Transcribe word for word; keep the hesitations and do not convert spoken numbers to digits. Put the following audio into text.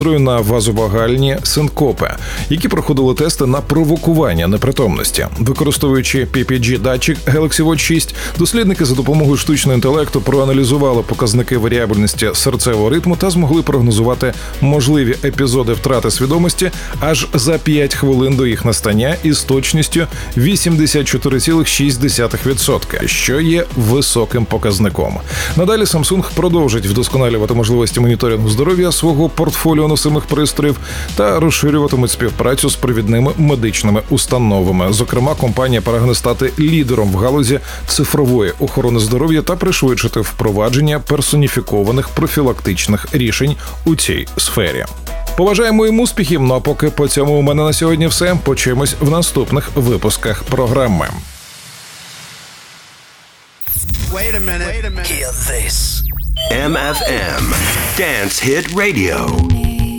на вазовагальні синкопи, які проходили тести на провокування непритомності. Використовуючи пі пі джі-датчик Galaxy Watch шість, дослідники за допомогою штучного інтелекту проаналізували показники варіабельності серцевого ритму та змогли прогнозувати можливі епізоди втрати свідомості аж за п'ять хвилин до їх настання із точністю вісімдесят чотири цілих шість десятих відсотка, що є високим показником. Надалі Samsung продовжить вдосконалювати можливості моніторингу здоров'я свого портфоліо носимих пристроїв та розширюватимуть співпрацю з провідними медичними установами. Зокрема, компанія прагне стати лідером в галузі цифрової охорони здоров'я та пришвидшити впровадження персоніфікованих профілактичних рішень у цій сфері. Побажаємо їм успіхів, ну а поки по цьому у мене на сьогодні все. Почуємось в наступних випусках програми. Wait a minute. Wait a minute. Hear this. ем еф ем Dance Hit Radio.